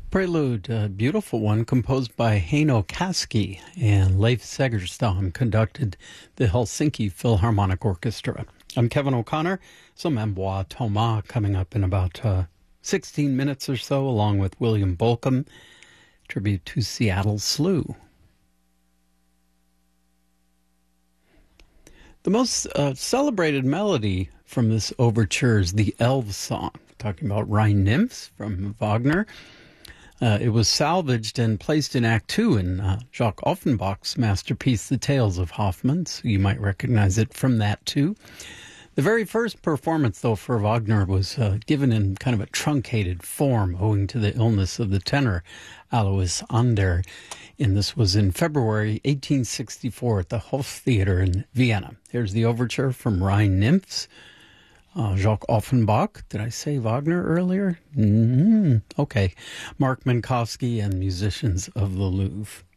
Prelude, a beautiful one composed by Heino Kaski, and Leif Segerstam conducted the Helsinki Philharmonic Orchestra. I'm Kevin O'Connor. Some Amboise Thomas coming up in about 16 minutes or so, along with William Bolcom, tribute to Seattle Slew. The most celebrated melody from this overture is the Elves Song, talking about Rhine Nymphs from Wagner. It was salvaged and placed in Act 2 in Jacques Offenbach's masterpiece, The Tales of Hoffmann, so you might recognize it from that too. The very first performance, though, for Wagner was given in kind of a truncated form owing to the illness of the tenor Alois Ander. And this was in February 1864 at the Hoftheater in Vienna. Here's the overture from Rhine Nymphs. Jacques Offenbach. Did I say Wagner earlier? Okay. Mark Minkowski and musicians of the Louvre.